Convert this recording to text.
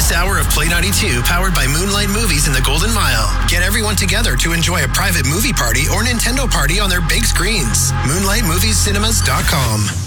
This hour of Play 92, powered by Moonlight Movies in the Golden Mile. Get everyone together to enjoy a private movie party or Nintendo party on their big screens. MoonlightMoviesCinemas.com.